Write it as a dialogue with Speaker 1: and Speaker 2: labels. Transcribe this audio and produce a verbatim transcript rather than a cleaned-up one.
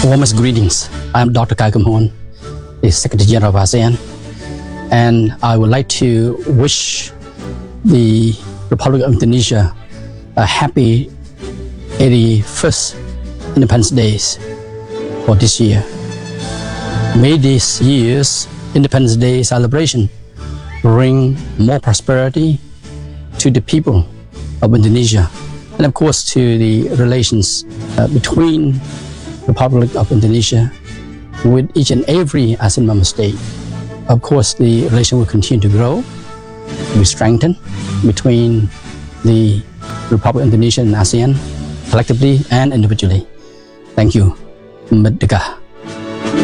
Speaker 1: Warmest greetings. I'm Doctor Kai Kum Hoon, the Secretary General of ASEAN, and I would like to wish the Republic of Indonesia a happy eighty-first Independence Day for this year. May this year's Independence Day celebration bring more prosperity to the people of Indonesia, and of course to the relations uh, between the Republic of Indonesia with each and every ASEAN member state. Of course, the relation will continue to grow, be strengthened between the Republic of Indonesia and ASEAN collectively and individually. Thank you. Merdeka.